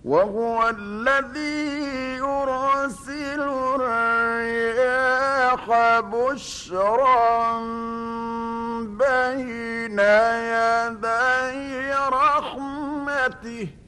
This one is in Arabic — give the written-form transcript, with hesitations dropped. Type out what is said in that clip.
وهو الذي يرسل الرياح بشرا بين يدي رحمته